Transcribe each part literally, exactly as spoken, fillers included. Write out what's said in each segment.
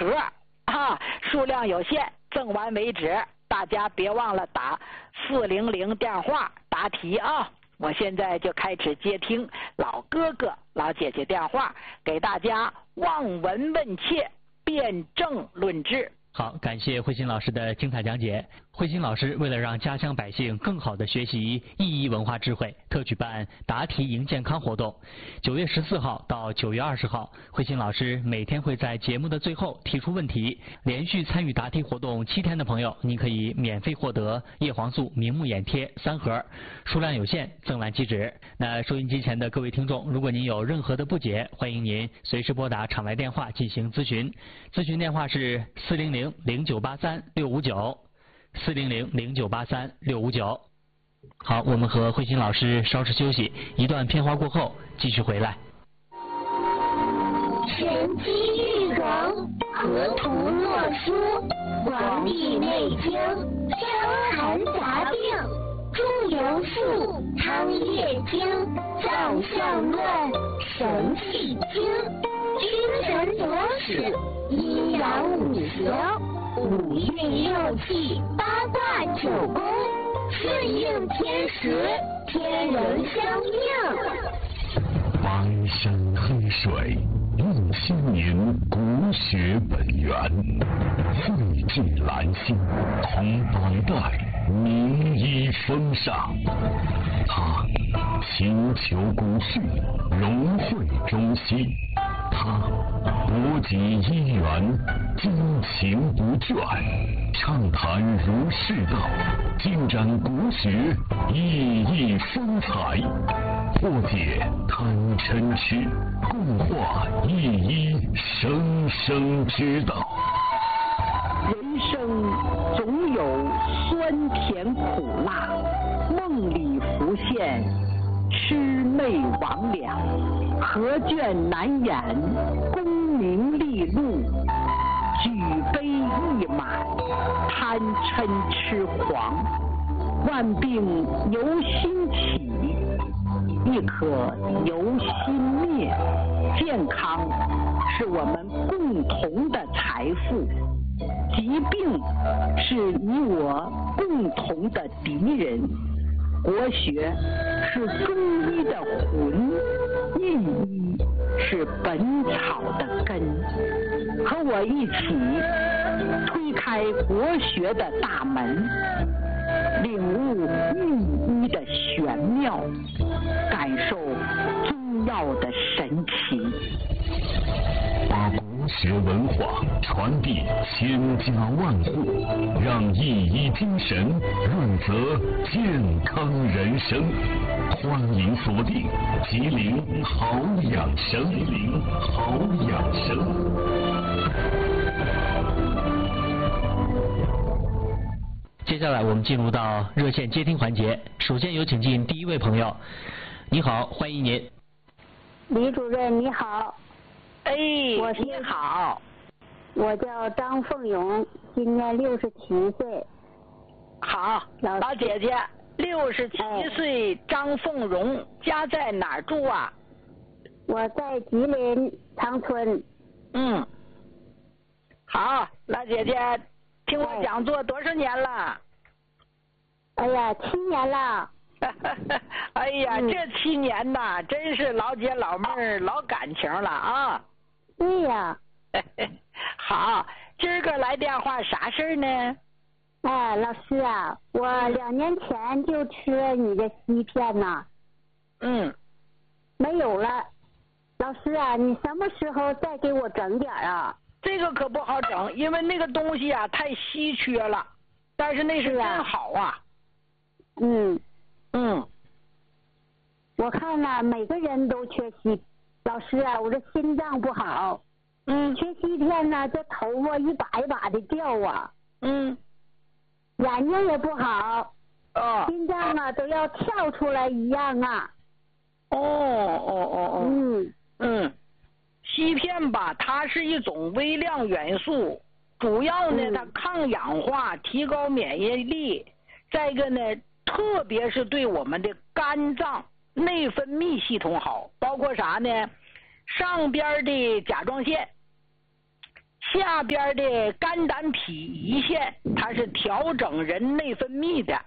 盒啊，数量有限，赠完为止。大家别忘了打四零零电话答题啊！我现在就开始接听老哥哥、老姐姐电话，给大家望闻问切，辩证论治。 好，感谢慧心老师的精彩讲解。慧心老师为了让家乡百姓更好地学习意义文化智慧，特举办答题赢健康活动。九月十四号到九月二十号，慧心老师每天会在节目的最后提出问题。连续参与答题活动七天的朋友，您可以免费获得叶黄素明目眼贴三盒，数量有限，赠览即止。那收音机前的各位听众，如果您有任何的不解，欢迎您随时拨打场外电话进行咨询。咨询电话是四零零零九八三六五九。四零零零九八三六五九。好，我们和慧心老师稍事休息，一段片花过后继续回来。 神机玉容，河图洛书，黄帝内经，伤寒杂病，朱由素，汤液经，脏象论，神气经，精神左使，阴阳五行。五运六气，八卦九宫，顺应天时，天人相应。 白山黑水，映千年国学本源；汇聚兰心，同百代名医风尚。他勤求古训，融汇中西。他博集医源，精勤不倦，畅谈儒释道，尽展国学熠熠风采，破解贪嗔痴，共话一一生生之道。 人生总有酸甜苦辣，梦里浮现魑魅魍魉，何卷难掩功名利禄，举杯一满贪嗔痴狂。万病由心起，亦可由心灭。健康是我们共同的财富，疾病是你我共同的敌人。国学是中医的魂，意医是本草的根。和我一起推开国学的大门，领悟意医的玄妙，感受中药的神奇。 把国学文化传递千家万户，让一医精神润泽健康人生。欢迎锁定吉林好养生，吉林好养生。 接下来我们进入到热线接听环节，首先有请进第一位朋友。你好，欢迎您。 李主任你好。 哎， 我是你好， 我叫张凤荣，今年六十七岁。 好， 老老姐姐，六十七岁，张凤荣，家在哪儿住啊？ 我在吉林长春。 嗯，好，老姐姐，听我讲座多少年了？ 哎呀，七年了。 哎呀， 嗯、 这七年呐，真是老姐老妹儿老感情了啊！ 对呀。 好，今儿个来电话啥事儿呢？ 哎，老师啊，我两年前就吃你的西片呐。 嗯。 没有了。老师啊，你什么时候再给我整点啊？ 这个可不好整，因为那个东西啊太稀缺了，但是那是真好啊。 嗯。 嗯。 我看呐，每个人都缺西。老师啊，我这心脏不好。 嗯。 缺西片呢，这头发一把一把的掉啊。 嗯。 眼睛也不好。 哦。 心脏啊都要跳出来一样啊。 哦哦哦哦。 嗯。 嗯。硒片吧，它是一种微量元素，主要呢、嗯、它抗氧化，提高免疫力，再一个呢，特别是对我们的肝脏内分泌系统好，包括啥呢？上边的甲状腺、 下边的肝胆脾胰腺，它是调整人内分泌的。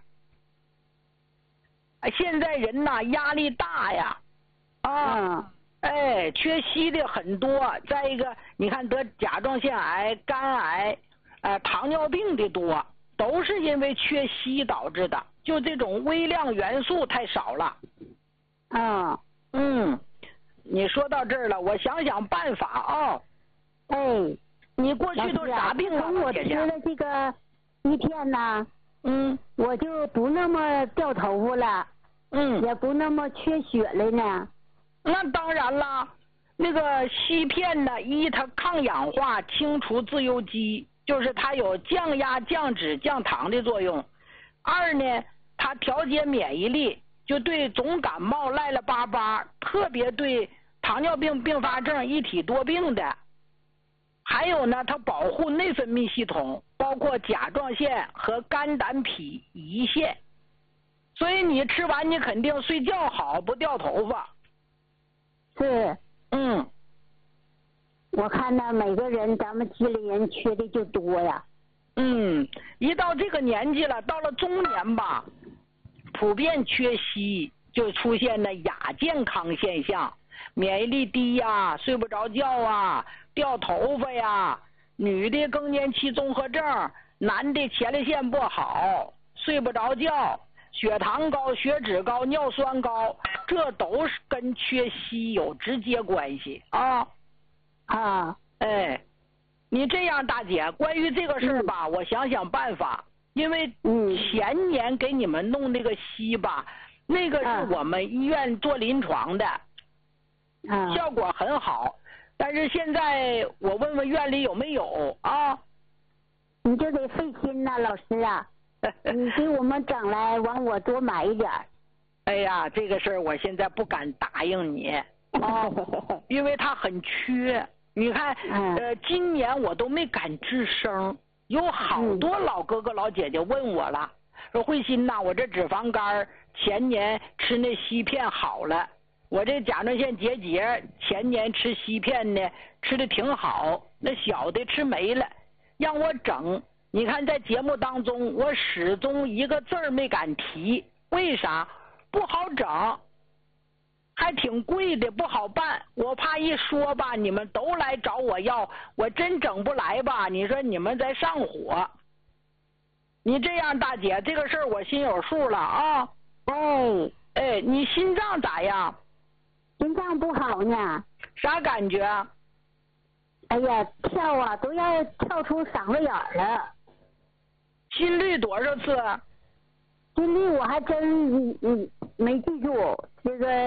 现在人呐压力大呀，啊， 嗯哎，缺硒的很多。再一个，你看得甲状腺癌、肝癌、呃糖尿病的多，都是因为缺硒导致的。就这种微量元素太少了。 嗯嗯，你说到这儿了，我想想办法啊。 哎， 你过去都啥病啊， 从我吃姐姐？ 了这个一片呢， 嗯我就不那么掉头发了， 嗯， 也不那么缺血了呢。 那当然了，那个硒片呢，一它抗氧化、清除自由基，就是它有降压、降脂、降糖的作用。二呢，它调节免疫力，就对总感冒、赖了巴巴，特别对糖尿病并发症一体多病的。还有呢，它保护内分泌系统，包括甲状腺和肝胆脾胰腺。所以你吃完你肯定睡觉好，不掉头发。 是， 嗯， 我看呢，每个人咱们吉林人缺的就多呀。 嗯，一到这个年纪了，到了中年吧，普遍缺硒，就出现了亚健康现象，免疫力低呀，睡不着觉啊，掉头发呀，女的更年期综合症，男的前列腺不好，睡不着觉，血糖高、血脂高、尿酸高，这都是跟缺硒有直接关系啊。 啊， 哎，你这样，大姐，关于这个事儿吧，嗯、我想想办法。因为前年给你们弄那个硒吧，那个是我们医院做临床的， 啊、 效果很好。但是现在我问问院里有没有啊？ 你就得费心呐、啊，老师啊，你给我们整来，完我多买一点。 哎呀，这个事儿我现在不敢答应你啊，因为它很缺。你看，呃，今年我都没敢吱声，有好多老哥哥老姐姐问我了，说慧心呐，我这脂肪肝前年吃那硒片好了，我这甲状腺结节前年吃硒片呢，吃的挺好，那小的吃没了，让我整。你看在节目当中，我始终一个字儿没敢提，为啥？不好整。还挺贵的，不好办。我怕一说吧，你们都来找我要，我真整不来吧？你说你们在上火。你这样，大姐，这个事儿我心有数了啊。 哎哎，你心脏咋样？ 心脏不好呢。 啥感觉？ 哎呀，跳啊，都要跳出嗓子眼儿了。 心率多少次？ 心率我还真嗯嗯没记住，这个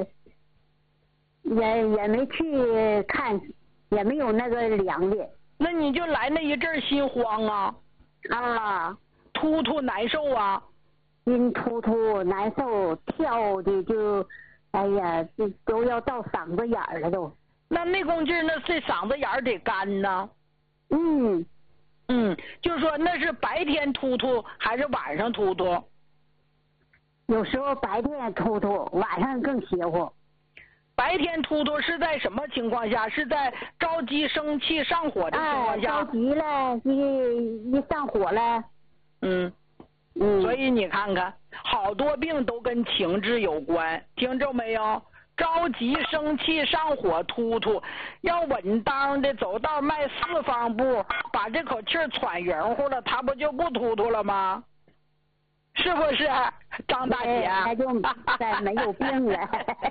也也没去看，也没有那个量的。 那你就来那一阵心慌啊， 啊， 突突难受啊， 心突突难受，跳的就，哎呀，这都要到嗓子眼儿了都。 那那功劲儿，那这嗓子眼儿得干呐。 嗯嗯，就是说那是白天突突还是晚上突突？ 有时候白天突突，晚上更邪乎。 白天突突是在什么情况下？是在着急、生气、上火的情况下？ 哎、着急了，一一上火了。 嗯嗯。所以你看看，好多病都跟情志有关，听着没有？着急、生气、上火、突突，要稳当的走道迈四方步，把这口气喘匀乎了，他不就不突突了吗？是不是，张大姐？ 他就没有病了。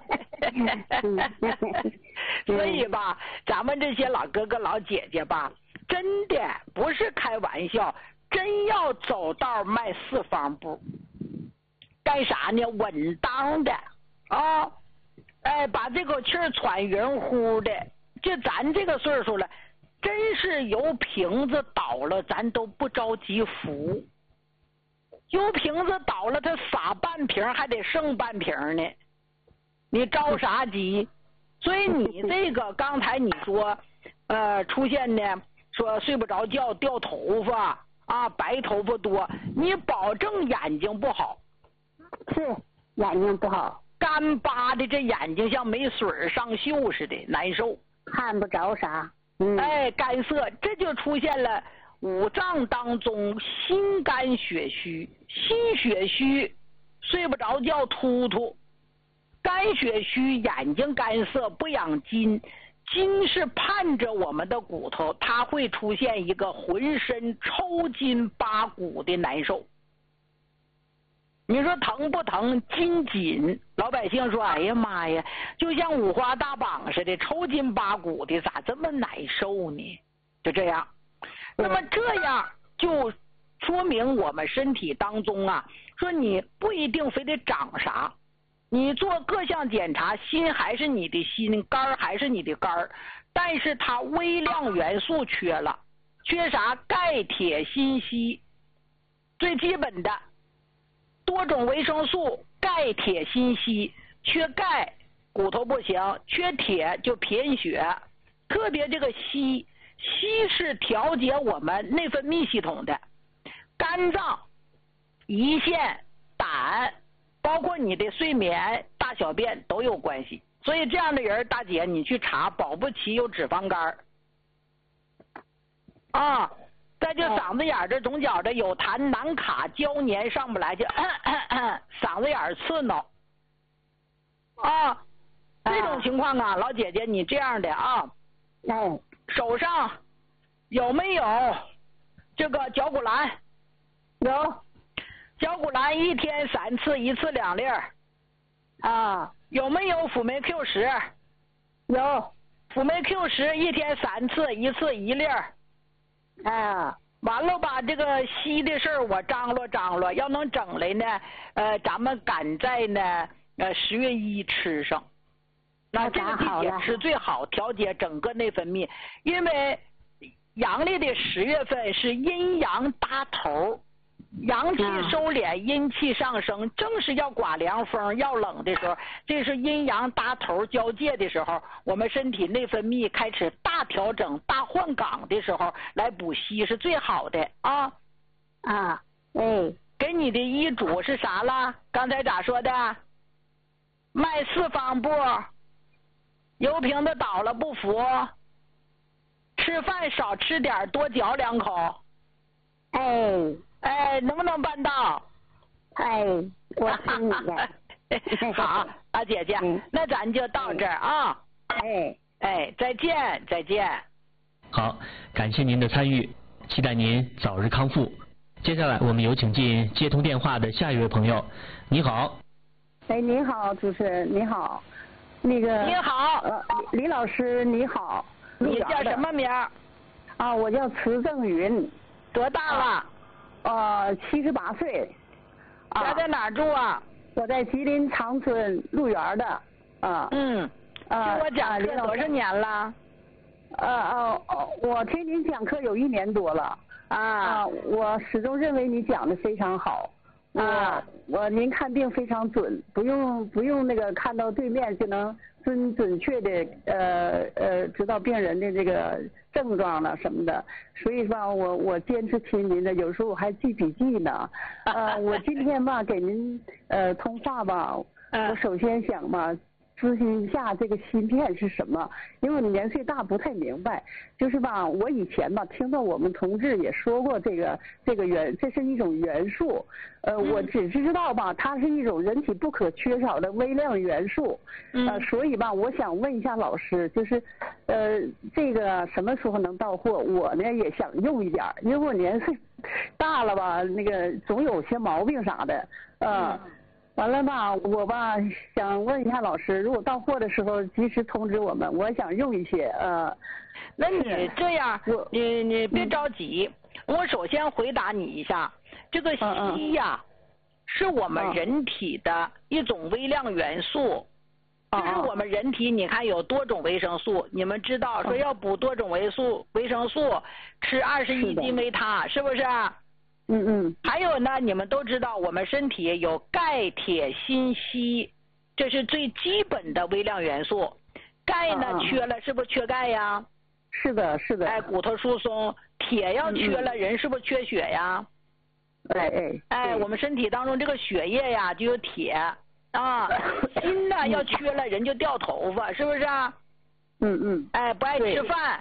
所以吧，咱们这些老哥哥老姐姐吧，真的不是开玩笑，真要走道迈四方步，干啥呢？稳当的啊，哎，把这口气喘匀乎的。就咱这个岁数了，真是有瓶子倒了，咱都不着急扶。油瓶子倒了，它洒半瓶还得剩半瓶呢，你着啥急？所以你这个刚才你说，呃，出现呢，说睡不着觉、掉头发啊，白头发多，你保证眼睛不好。 是眼睛不好， 干巴的，这眼睛像没水上锈似的，难受， 看不着啥。 嗯，哎，干涩，这就出现了五脏当中心肝血虚，心血虚，睡不着觉突突，肝血虚，眼睛干涩，不养筋，筋是盼着我们的骨头，它会出现一个浑身抽筋扒骨的难受。你说疼不疼？筋紧，老百姓说：“哎呀妈呀，就像五花大绑似的，抽筋扒骨的，咋这么难受呢？”就这样，那么这样就说明我们身体当中啊，说你不一定非得长啥，你做各项检查，心还是你的心，肝还是你的肝，但是它微量元素缺了，缺啥？钙、铁、锌、硒，最基本的。多种维生素，钙、铁、锌、硒，缺钙骨头不行，缺铁就贫血，特别这个硒，硒是调节我们内分泌系统的，肝脏、胰腺、胆，包括你的睡眠、大小便都有关系。所以这样的人，大姐你去查，保不齐有脂肪肝啊。再就嗓子眼这总觉着有痰难卡，胶黏上不来，就咳咳咳嗓子眼刺挠啊。这种情况啊，老姐姐你这样的啊， 哎， 手上有没有这个绞骨兰？ 有。 绞骨兰一天三次，一次两粒儿啊。有没有辅酶 Q 十？ 有。 辅酶 Q 十一天三次，一次一粒儿。啊，完了把这个硒的事儿我张罗张罗，要能整来呢，呃，咱们赶在呢，呃，十月一吃上，那这个季节吃最好，调节整个内分泌，因为阳历的十月份是阴阳搭头，阳气收敛，阴气上升，正是要刮凉风、要冷的时候，这是阴阳搭头交界的时候，我们身体内分泌开始大调整、大换岗的时候，来补硒是最好的啊啊！哎， 给你的医嘱是啥了？刚才咋说的？麦四方布，油瓶子倒了不服，吃饭少吃点，多嚼两口。 哎。 哎，能不能办到？ 哎，我听你的。 好，大姐姐，嗯、那咱就到这儿啊。 哎哎，再见，再见。 好，感谢您的参与，期待您早日康复。接下来我们有请进接通电话的下一位朋友。你好。 哎，你好，主持人，你好。那个。 你好。 呃，李老师，你好。 你叫什么名？ 啊，我叫迟正云。 多大了？啊呃，七十八岁， 家在哪儿住啊？ 我在吉林长春路园的，啊。 嗯。 啊。 听我讲课多少年了？ 呃呃，我听您讲课有一年多了。 啊。 啊，我始终认为你讲的非常好。 啊。 我您看病非常准，不用不用那个看到对面就能准准确的呃呃知道病人的这个症状了什么的，所以吧，我我坚持听您的，有时候我还记笔记呢。呃，我今天吧给您呃通话吧，我首先想吧咨询一下这个芯片是什么，因为我年岁大不太明白。就是吧，我以前吧听到我们同志也说过这个这个元，这是一种元素。呃，我只知道吧，它是一种人体不可缺少的微量元素。呃，所以吧，我想问一下老师，就是呃这个什么时候能到货？我呢也想用一点，因为我年岁大了吧，那个总有些毛病啥的。呃。完了吧，我吧想问一下老师，如果到货的时候及时通知我们，我想用一些呃。 那你这样，你你别着急，嗯、我首先回答你一下，这个硒呀、嗯嗯、是我们人体的一种微量元素，就、嗯、是我们人体你看有多种维生素，你们知道说要补多种维素维生素，吃二十一斤维他，是不是？ 嗯嗯， 还有呢，你们都知道，我们身体有钙、铁、锌、硒，这是最基本的微量元素。钙呢、啊、缺了，是不是缺钙呀？ 是的，是的。 哎，骨头疏松。铁要缺了，嗯、人是不是缺血呀？ 哎哎。 哎，我们身体当中这个血液呀就有铁啊。锌呢要缺了，人就掉头发，是不是？ 嗯嗯。 哎，不爱吃饭。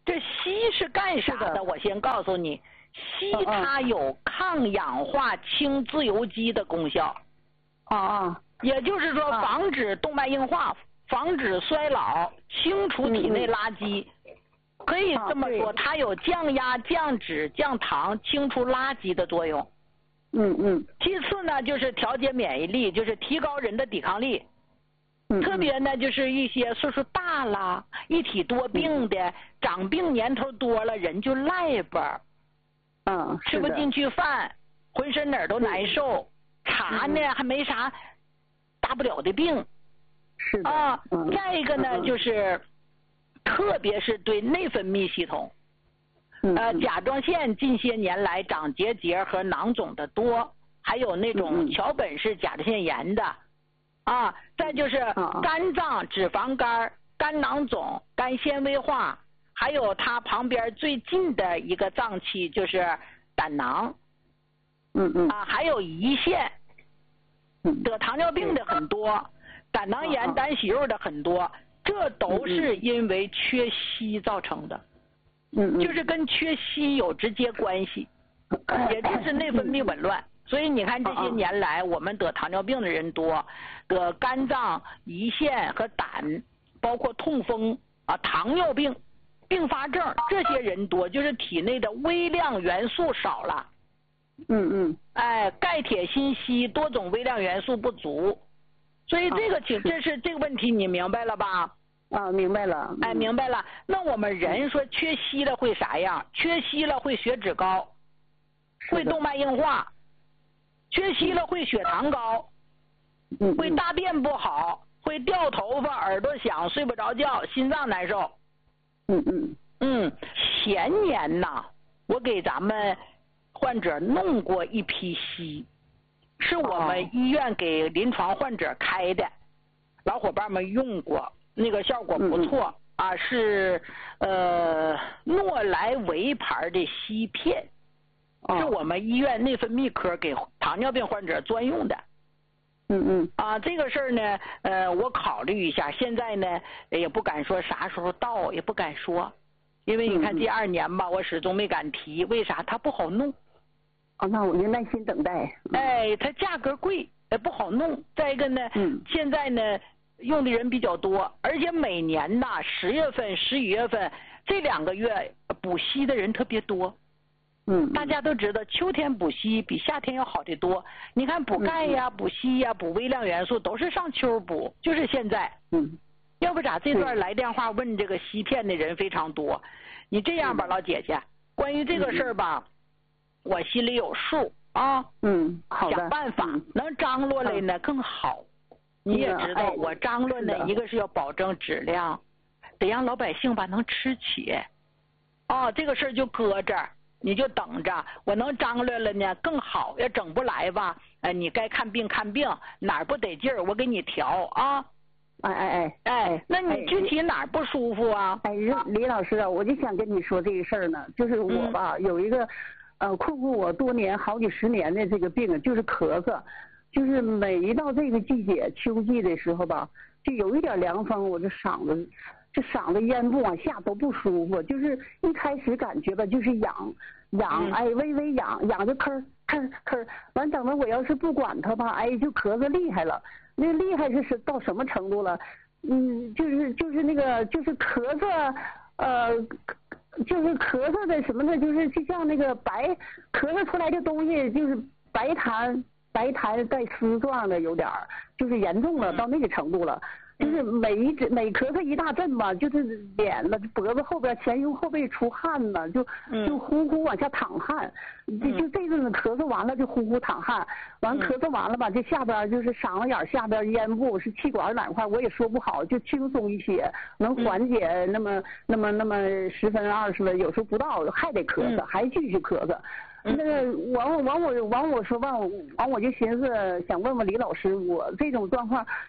这硒是干啥的？我先告诉你，硒它有抗氧化、清自由基的功效。 啊啊。 也就是说，防止动脉硬化，防止衰老，清除体内垃圾。可以这么说，它有降压、降脂、降糖、清除垃圾的作用。 嗯嗯。 其次呢，就是调节免疫力，就是提高人的抵抗力。 嗯。 特别呢，就是一些岁数大了、一体多病的、嗯、长病年头多了，人就赖巴。 嗯。 吃不进去饭，浑身哪儿都难受，茶呢、嗯、还没啥大不了的病。 是的。 啊， 嗯、 再一个呢、嗯、就是。特别是对内分泌系统，呃，甲状腺近些年来长结节和囊肿的多，还有那种桥本氏甲状腺炎的，啊，再就是肝脏脂肪肝、肝囊肿、肝纤维化，还有它旁边最近的一个脏器就是胆囊， 嗯嗯， 啊，还有胰腺，得糖尿病的很多，胆囊炎、胆息肉的很多。这都是因为缺硒造成的， 嗯， 就是跟缺硒有直接关系，也就是内分泌紊乱。所以你看这些年来，我们得糖尿病的人多，得肝脏、胰腺和胆，包括痛风啊、糖尿病、并发症这些人多，就是体内的微量元素少了。 嗯嗯。 哎，钙、铁、锌、硒多种微量元素不足。所以这个请，这是这个问题，你明白了吧？ 啊，明白了。 哎，明白了。那我们人说缺硒了会啥样？缺硒了会血脂高，会动脉硬化；缺硒了会血糖高， 嗯， 会大便不好，会掉头发、耳朵响、睡不着觉、心脏难受。 嗯嗯嗯，前年呐，我给咱们患者弄过一批硒。是我们医院给临床患者开的，老伙伴们用过，那个效果不错、嗯、啊，是呃诺莱维牌的硒片， 哦、 是我们医院内分泌科给糖尿病患者专用的。 嗯嗯。 啊，这个事儿呢，呃，我考虑一下，现在呢也不敢说啥时候到，也不敢说，因为你看第二年吧，我始终没敢提，为啥？它不好弄。 哦，那我就耐心等待。 哎，它价格贵，也不好弄。再一个呢， 嗯， 现在呢用的人比较多，而且每年呐十月份、十一月份这两个月补硒的人特别多。 嗯， 大家都知道，秋天补硒比夏天要好得多。你看补钙呀、补硒呀、补微量元素都是上秋补，就是现在。 嗯， 要不咋这段来电话问这个硒片的人非常多。你这样吧，老姐姐，关于这个事儿吧。我心里有数啊， 嗯，好的， 想办法、嗯、能张罗来呢、嗯、更好。你也知道，我张罗呢，一个是要保证质量，得让老百姓吧能吃起。哦，这个事儿就搁这儿，你就等着。我能张罗了呢更好，要整不来吧，哎，你该看病看病，哪儿不得劲儿，我给你调啊。 哎哎哎哎，那你具体哪儿不舒服啊？ 哎，李老师啊，我就想跟你说这个事儿呢，就是我吧、嗯、有一个。呃，困惑我多年、好几十年的这个病就是咳嗽，就是每一到这个季节，秋季的时候吧，就有一点凉风，我这嗓子，这嗓子咽部往下都不舒服，就是一开始感觉吧，就是痒痒，哎，微微痒，痒就咳咳咳，完等着我要是不管它吧，哎，就咳嗽厉害了，那厉害是是到什么程度了？嗯，就是就是那个就是咳嗽，呃。就是咳嗽的什么的，就是就像那个白咳嗽出来的东西，就是白痰白痰带丝状的，有点儿就是严重了，到那个程度了。就是每一每咳嗽一大阵吧，就是脸了、脖子后边、前胸后背出汗呢，就就呼呼往下淌汗。就就这阵子咳嗽完了就呼呼淌汗，完咳嗽完了吧，这下边就是嗓子眼下边咽部是气管哪块我也说不好，就轻松一些，能缓解那么那么那么十分二十分，有时候不到还得咳嗽，还继续咳嗽。那个完完我完我说完完我就寻思想问问李老师，我这种状况。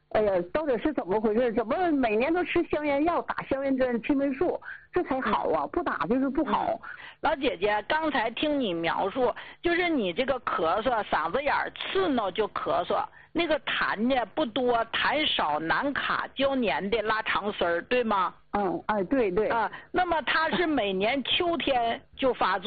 哎呀，到底是怎么回事？怎么每年都吃消炎药、打消炎针、青霉素，这才好啊？不打就是不好。 老姐姐，刚才听你描述，就是你这个咳嗽，嗓子眼儿刺挠就咳嗽，那个痰呢不多，痰少难卡，胶黏的拉长丝儿，对吗？ 嗯，哎，对对。 啊，那么它是每年秋天就发作。